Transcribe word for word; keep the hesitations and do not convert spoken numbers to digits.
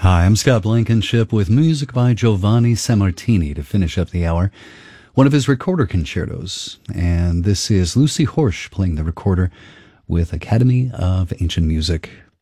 Hi, I'm Scott Blankenship with music by Giovanni Sammartini to finish up the hour. One of his recorder concertos, and this is Lucy Horsch playing the recorder with Academy of Ancient Music.